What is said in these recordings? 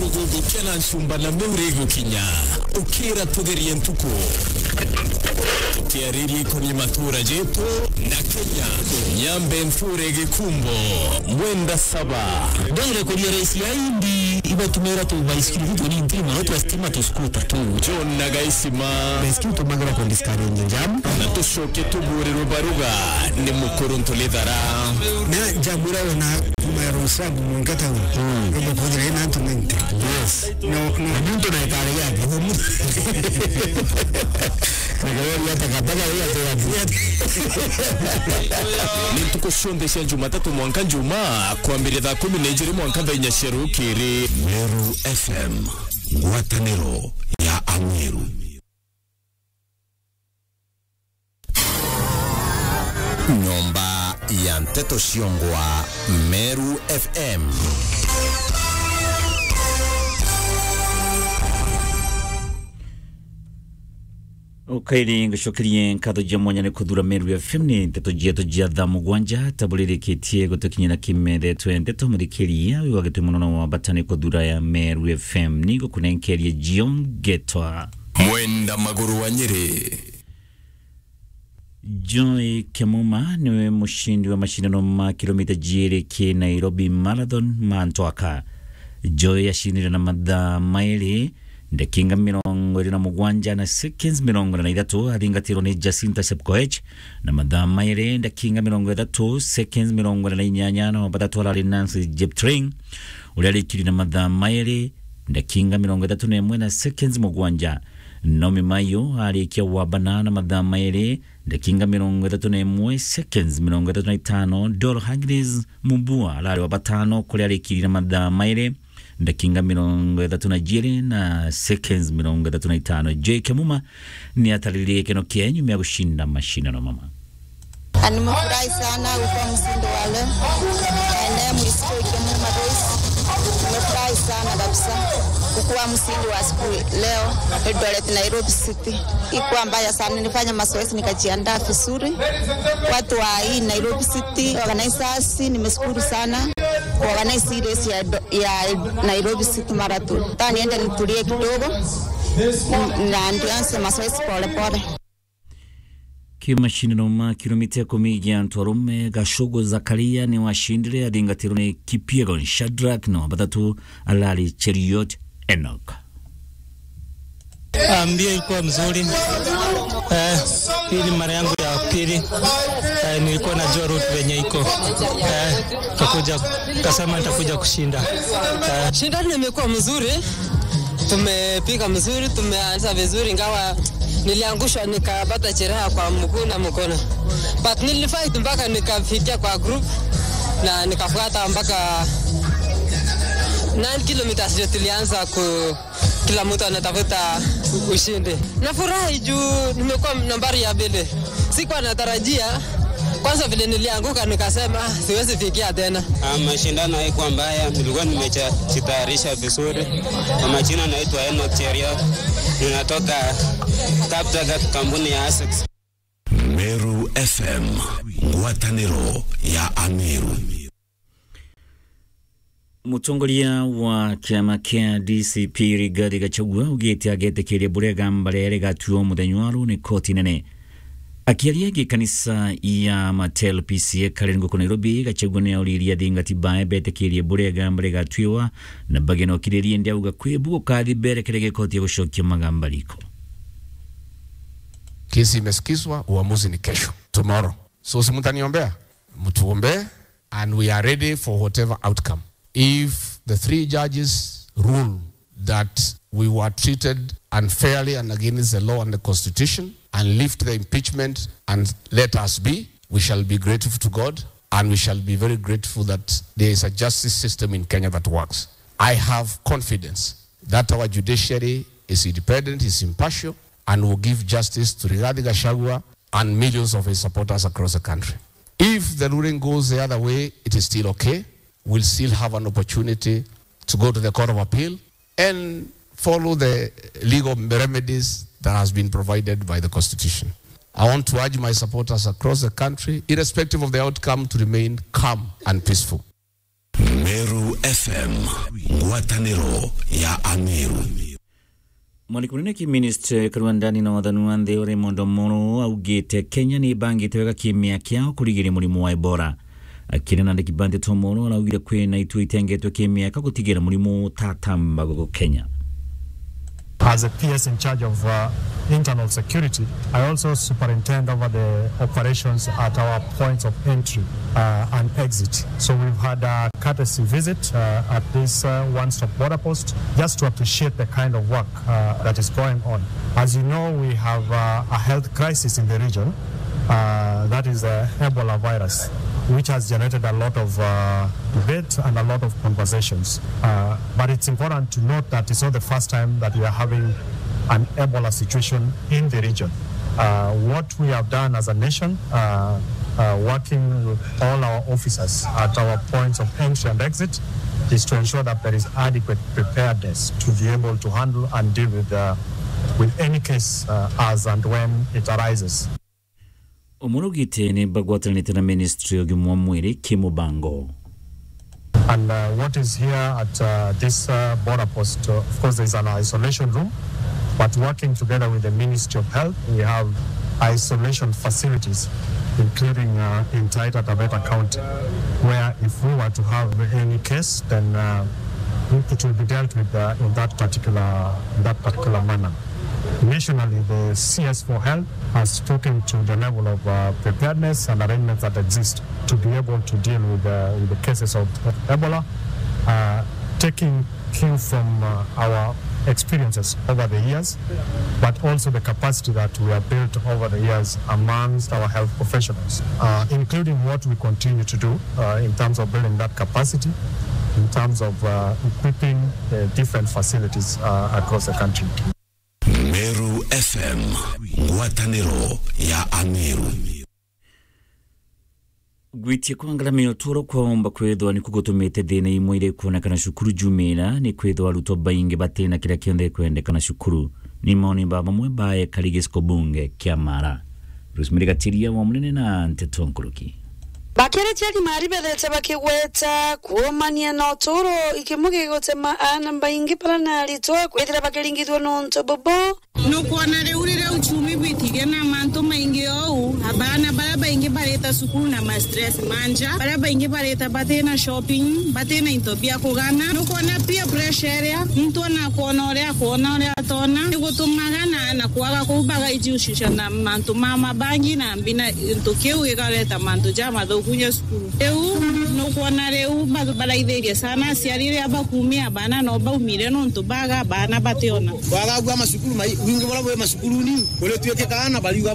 Gugu kena nshumba na meurego kinya ukira tugerie ntuko tiariri kwenye matura jeto na Kenya nyambe mfurege kumbo mwenda saba dole kwenye raisi ya indi iba tumera tu baisikili vitu ni intrima watu wastima tu skuta tu John Nagaisima baisikili tu magara kwa diskari njamu na tushoke tubure rubaruga ni mukuru ntolidhara na jabura wana kumarusa mungata ruba kudira ina antumente yes no muntu na itari yake nagawari yata kataka ni tuko shonde sha Jumatatu mwanka Juma kwa mbili dha 10 mwanka dha inyasheru kiri Meru FM ngwatanero ya Ameru. Nyomba ya Mteto Shiongwa Meru FM. Ukairi ngashokiriye nkado jamonya ne kudura Meru FM ni Mteto jeto jadha mugwanja tabulire kitie gotokinyina kimede Mteto murikiria wagete munono wa batane kudura ya Meru FM nigo kunenkerie Jion Getwa Mwenda maguru wa Nyeri. Joy Kemuma niwe mushindi wa mashindano ma kilomita jireke Nairobi Marathon Mantwaka. Joy yashindira na madha maili ndakinga 27 na seconds 23 aringatiro ni Jacinta Chepkoech na madha maili ndakinga 30 seconds 28 na batatu ala Nancy Jeptring uli kiri na madha maili ndakinga 31 na seconds 7 Nomi Mayo alikia wabana madha maili ndakinga 31 seconds 35 Dol Hagnes Mubua alari wabatano kule alikiri na madha maili ndakinga 37 na seconds 35 J Kemuma ni atalilie keno Kenya mya kushinda mashindano mama. Nimefurahi sana kwa msindo wale. Name is Joy Kemuma Royce. Nimefurahi sana kabisa kuwa msindi wa siku leo Eldoret Nairobi City. Ikuwa mbaya sana, nilifanya mazoezi nikajiandaa vizuri. Watu wa hii Nairobi City organizers nimeshukuru sana kwa organize race ya Nairobi City Marathon. Tani niende nitulie kidogo na ndianze mazoezi pole pole. Kimashindano ma kilomita 10 Ntwarume Gashogo Zakaria ni washindire adingatiro ni Kipiegon Shadrack na batatu alali Cheriot Enoch. Mbio ilikuwa mzuri. Hii ni mara yangu ya pili. Nilikuwa najua route venye iko. Kasema nitakuja kushinda. Shindano imekuwa mzuri. Tumepiga mzuri, tumeanza vizuri ingawa niliangushwa nikapata jeraha kwa mguu na mkono. But nilifight mpaka nikafikia kwa group na nikafuata mpaka 9 kilometers ndio tulianza kila mtu anatafuta ushindi. Nafurahi juu nimekuwa nambari ya mbele. Sikuwa natarajia. Kwanza vile nilianguka nikasema siwezi fikia tena. Mashindano haikuwa mbaya, nilikuwa nimejitayarisha vizuri. Kwa majina naitwa Enoch Cheriot. Ninatoka Kaptagat, kampuni ya Essex. Meru FM ngwatanero ya Ameru. Mutongoria wa chama kia DCP Rigathi Gachagua ugete agetekeria burega mbarere gatuo muthanywaru ni koti nene. Akiaria kanisa ya Matel PCA Karengo Nairobi Gachagua ne auriria thingati bae betekeria burega mbare gatuiwa na bageno kireria ndiauga kwebu kathi berekerege koti ya gushokia magambaliko. Kesi imesikizwa, uamuzi ni kesho, tomorrow. So simutaniombea, mtuombe, and we are ready for whatever outcome. If the 3 judges rule that we were treated unfairly and against the law and the constitution and lift the impeachment and let us be, we shall be grateful to God, and we shall be very grateful that there is a justice system in Kenya that works. I have confidence that our judiciary is independent, is impartial, and will give justice to Rigathi Gachagua and millions of his supporters across the country. If the ruling goes the other way, it is still okay. We'll still have an opportunity to go to the Court of Appeal and follow the legal remedies that has been provided by the Constitution. I want to urge my supporters across the country, irrespective of the outcome, to remain calm and peaceful. Meru Meru FM ngwataniro ya Ameru. Mwalikunene ki minister Karwandani na wathanuande ore mondomoro augite Kenya ni bangi teweka kimia kiao kurigiri murimu wa Ebola. Akirina na kibande tomoro alaugire kwena itu itengetwe kimia ka kutigira murimu tatamba go Kenya. As a PS in charge of internal security, I also superintend over the operations at our points of entry and exit. So we've had a courtesy visit at this one-stop border post just to appreciate the kind of work that is going on. As you know, we have a health crisis in the region, that is the Ebola virus, which has generated a lot of debate and a lot of conversations. But it's important to note that it's not the first time that we are having an Ebola situation in the region. What we have done as a nation, working with all our officers at our points of entry and exit, is to ensure that there is adequate preparedness to be able to handle and deal with any case as and when it arises. Omurugite ni bagwatanite na ministry ogimwa mwiri Kimubango. And what is here at this border post, of course, there is an isolation room, but working together with the Ministry of Health, we have isolation facilities, including in Taita Taveta County, where if we were to have any case, then it will be dealt with in that particular manner. Nationally, the CS4 Health has spoken to the level of preparedness and arrangements that exist to be able to deal with the cases of Ebola, taking cue from our experiences over the years, but also the capacity that we have built over the years amongst our health professionals, including what we continue to do in terms of building that capacity, in terms of equipping the different facilities across the country. Meru FM ngwataniro ya Ameru. Gwitie kwangala minotoro kwa omba kwethwa ni kugotomete thina imwe ire kuonekana cukuru jumena ni kwethwa aruto baingi batena kila kionde kwendekana cukuru ni maoni baba mwe bae karigesiko bunge kia Mara. Rosemary Gatiria wa munene na Nteto Nkuruki. Bakere chali maribelete bakigweta kuomania na otoro ikimuge gotema anamba ingi parana alitoa kwethira bakelingithwa nonto bobo no kuona reurire uchumi bitige na manto maingi au abana baraba ingi bareta sukuru na stress manja baraba ingi bareta batena shopping batena intobia kugana no kuona pia pressure ya mtu na kuona ore atona nigutumagana na kuaga kubaga ijushisha na manto mama bangi na mbina ntokeu igaleta manto jama kunya skulu eu no kuona reu balaidheria sana siarire aba kumia bana no ba umire no ntubaga bana bateona waga gwa masukuru mai wingi bola bo masukuru ni ole tueke kana baliga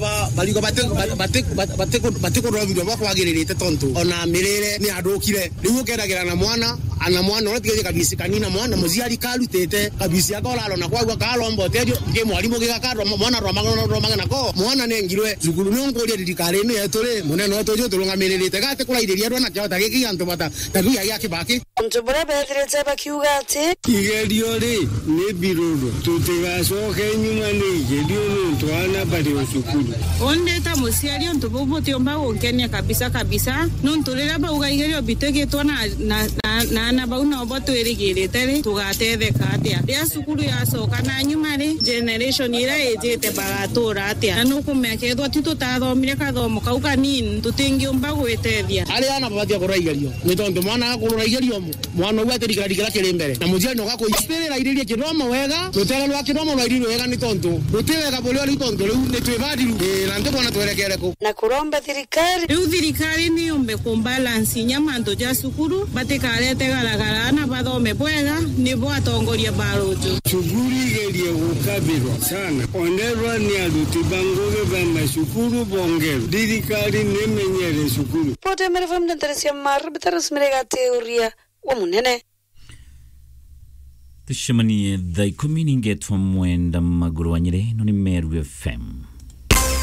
bateko ro video bako agirite tonto ona mirire ni adokire niwo keragira na mwana ana mwana no tige kabisi kanina mwana muziari kalutete kabisi akola na kwa kalombo tejo nge mwalimu ge kakaro mwana romanga na ko mwana nengirwe zukuru no ngori didikare ne etore munene otojo tolonga mirire tegate kula idiria rwana kyota geki anto bata taguya yake baki ntobora bedrete bakiugate igerio ri ne biruru tutigasoke nyuma ne igerio ntwana bali osukuru onde ta musiari ntobobo tiomba onkenya kabisa no ntolera ba ugagerio bitege twana na bauna oboto erigirete tugateve katia ya sukuru ya soka na nyuma ri generation ira ejete bagatora atia no kumekethwa titutathomire kathomo kauka nini tutingi umba gwetethia ali ana babatia kuraigerio ni tonto mwana kuraigerio mwana wete dikira kire mbere na mujia no gako ispirira iririe kiromo wega rutega lwa kiromo lwa iririo wega ni tonto rutega bolio ni tonto riu ni twebadi na ndo bona twerekere ko na kuromba thirikari ni umbe kumbalance nyamanto ja sukuru batikarete garagara na bathome bwega ni bo atongoria barojo sukuru igerie gukabirwa sana onerwa ni aruti bangoge ba masukuru bongero thirikari ni menyere sukuru pote merefam denteresia marbitaras meregateoria wa munene tushimanie dha 10 ningetwa mwenda maguru wanyire no ni Meru FM.